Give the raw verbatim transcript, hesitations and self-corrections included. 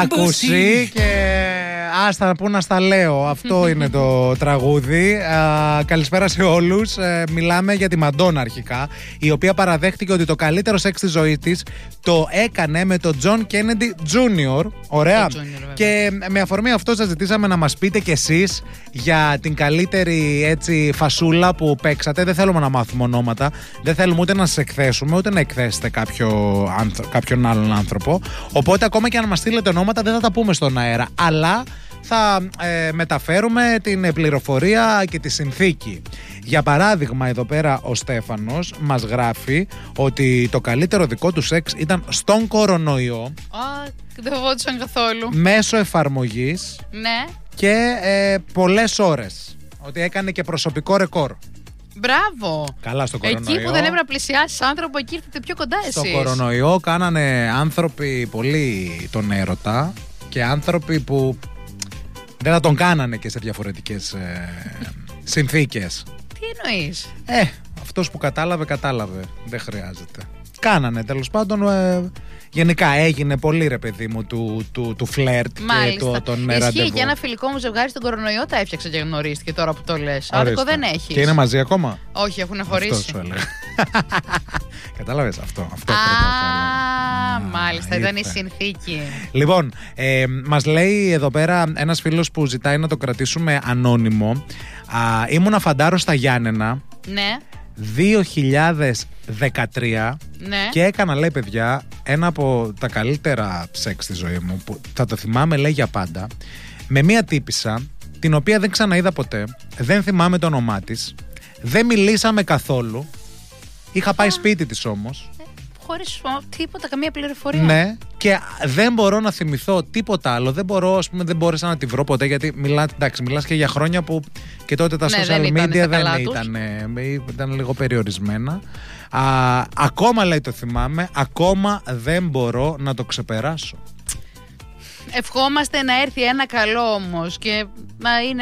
ακούσει και άστα που να στα λέω. Αυτό είναι το τραγούδι. Α, καλησπέρα σε όλους. Ε, μιλάμε για τη Μαντόνα αρχικά, η οποία παραδέχτηκε ότι το καλύτερο σεξ της ζωής της το έκανε με τον Τζον Κέννεντι Τζούνιορ. Ωραία. Junior, και με αφορμή αυτό σας ζητήσαμε να μας πείτε κι εσείς για την καλύτερη έτσι φασούλα που παίξατε. Δεν θέλουμε να μάθουμε ονόματα. Δεν θέλουμε ούτε να σας εκθέσουμε, ούτε να εκθέσετε κάποιο, κάποιον άλλον άνθρωπο. Οπότε ακόμα και αν μας στείλετε ονόματα δεν θα τα πούμε στον αέρα. Αλλά θα ε, μεταφέρουμε την πληροφορία και τη συνθήκη. Για παράδειγμα, εδώ πέρα ο Στέφανος μας γράφει ότι το καλύτερο δικό του σεξ ήταν στον κορονοϊό. Α, δεν φοβόντουσαν καθόλου. Μέσω εφαρμογής. Ναι. Και ε, πολλές ώρες. Ότι έκανε και προσωπικό ρεκόρ. Μπράβο! Καλά στο κορονοϊό. Εκεί που δεν έπρεπε να πλησιάσεις άνθρωπο, εκεί ήρθατε πιο κοντά εσείς. Στο κορονοϊό κάνανε άνθρωποι πολύ τον έρωτα και άνθρωποι που δεν θα τον κάνανε και σε διαφορετικές ε, συνθήκες. Τι εννοείς? Ε, αυτός που κατάλαβε, κατάλαβε. Δεν χρειάζεται. Κάνανε τέλος πάντων. Ε, γενικά έγινε πολύ ρε παιδί μου του, του, του φλερτ και του, τον ραντεβού. Ισχύει και ένα φιλικό μου ζευγάρι στον κορονοϊό τα έφτιαξε και γνωρίστηκε τώρα που το λες. Άδικο δεν έχει. Και είναι μαζί ακόμα? Όχι, έχουν χωρίσει. Αυτό σου έλεγα. Κατάλαβες αυτό. αυτό Α, μάλιστα, ήταν η συνθήκη. Λοιπόν, ε, μας λέει εδώ πέρα ένας φίλος που ζητάει να το κρατήσουμε ανώνυμο. Α, ήμουνα φαντάρο στα Γιάννενα. Ναι. δύο χιλιάδες δεκατρία. Ναι. Και έκανα, λέει παιδιά, ένα από τα καλύτερα σεξ στη ζωή μου που θα το θυμάμαι, λέει, για πάντα, με μία τύπισσα την οποία δεν ξαναείδα ποτέ, δεν θυμάμαι το όνομά της, δεν μιλήσαμε καθόλου, είχα πάει Α. σπίτι της όμως, ε, χωρίς τίποτα, καμία πληροφορία. Ναι, και δεν μπορώ να θυμηθώ τίποτα άλλο. Δεν μπορώ, ας πούμε, δεν μπόρεσα να τη βρω ποτέ, γιατί μιλά, εντάξει, μιλάς και για χρόνια που και τότε τα ναι, social δεν media ήταν δεν ήταν, ήταν λίγο περιορισμένα. Α, ακόμα, λέει, το θυμάμαι, ακόμα δεν μπορώ να το ξεπεράσω. Ευχόμαστε να έρθει ένα καλό όμως και να είναι